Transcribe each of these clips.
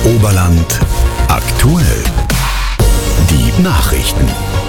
Oberland aktuell. Die Nachrichten.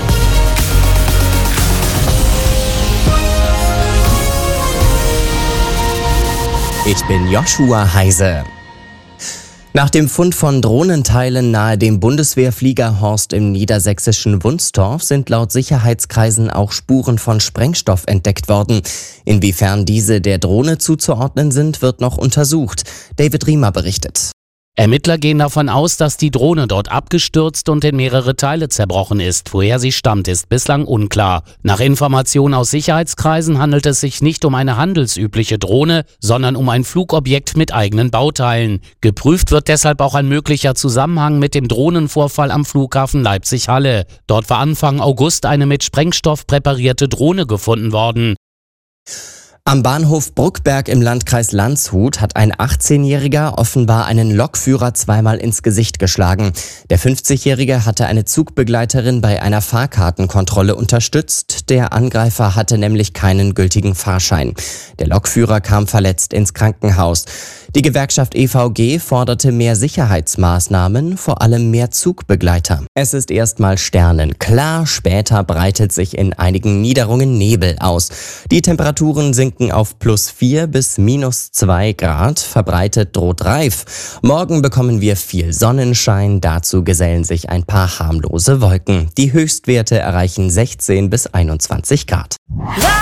Ich bin Joshua Heise. Nach dem Fund von Drohnenteilen nahe dem Bundeswehrfliegerhorst im niedersächsischen Wunstorf sind laut Sicherheitskreisen auch Spuren von Sprengstoff entdeckt worden. Inwiefern diese der Drohne zuzuordnen sind, wird noch untersucht. David Riemer berichtet. Ermittler gehen davon aus, dass die Drohne dort abgestürzt und in mehrere Teile zerbrochen ist. Woher sie stammt, ist bislang unklar. Nach Informationen aus Sicherheitskreisen handelt es sich nicht um eine handelsübliche Drohne, sondern um ein Flugobjekt mit eigenen Bauteilen. Geprüft wird deshalb auch ein möglicher Zusammenhang mit dem Drohnenvorfall am Flughafen Leipzig-Halle. Dort war Anfang August eine mit Sprengstoff präparierte Drohne gefunden worden. Am Bahnhof Bruckberg im Landkreis Landshut hat ein 18-Jähriger offenbar einen Lokführer zweimal ins Gesicht geschlagen. Der 50-Jährige hatte eine Zugbegleiterin bei einer Fahrkartenkontrolle unterstützt. Der Angreifer hatte nämlich keinen gültigen Fahrschein. Der Lokführer kam verletzt ins Krankenhaus. Die Gewerkschaft EVG forderte mehr Sicherheitsmaßnahmen, vor allem mehr Zugbegleiter. Es ist erstmal sternenklar, später breitet sich in einigen Niederungen Nebel aus. Die Temperaturen sinken auf +4 bis -2 Grad, verbreitet droht Reif. Morgen bekommen wir viel Sonnenschein, dazu gesellen sich ein paar harmlose Wolken. Die Höchstwerte erreichen 16 bis 21 Grad.